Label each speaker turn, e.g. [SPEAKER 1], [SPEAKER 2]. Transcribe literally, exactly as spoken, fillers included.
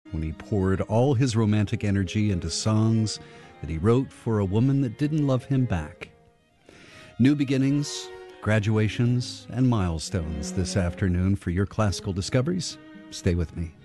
[SPEAKER 1] when he poured all his romantic energy into songs that he wrote for a woman that didn't love him back. New beginnings, graduations, and milestones this afternoon for your classical discoveries. Stay with me.